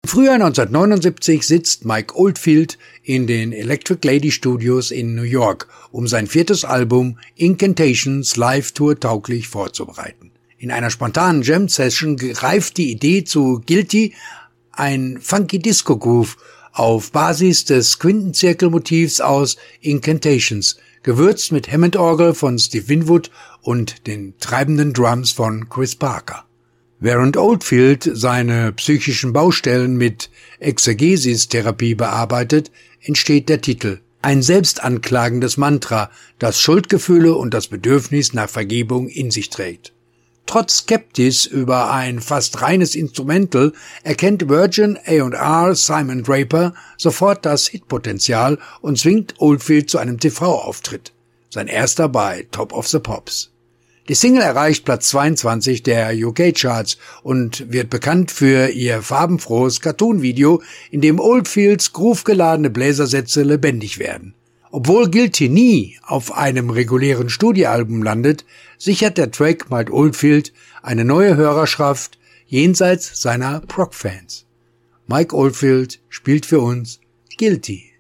Im Frühjahr 1979 sitzt Mike Oldfield in den Electric Lady Studios in New York, um sein 4. Album Incantations live-tour tauglich vorzubereiten. In einer spontanen Jam-Session greift die Idee zu Guilty, ein funky Disco-Groove auf Basis des Quintenzirkelmotivs aus Incantations, gewürzt mit Hammond-Orgel von Steve Winwood und den treibenden Drums von Chris Parker. Während Oldfield seine psychischen Baustellen mit Exegesis-Therapie bearbeitet, entsteht der Titel. Ein selbstanklagendes Mantra, das Schuldgefühle und das Bedürfnis nach Vergebung in sich trägt. Trotz Skepsis über ein fast reines Instrumental erkennt Virgin A&R Simon Draper sofort das Hitpotenzial und zwingt Oldfield zu einem TV-Auftritt. Sein erster bei Top of the Pops. Die Single erreicht Platz 22 der UK-Charts und wird bekannt für ihr farbenfrohes Cartoon-Video, in dem Oldfields groovegeladene Bläsersätze lebendig werden. Obwohl Guilty nie auf einem regulären Studioalbum landet, sichert der Track Mike Oldfield eine neue Hörerschaft jenseits seiner Prog-Fans. Mike Oldfield spielt für uns Guilty.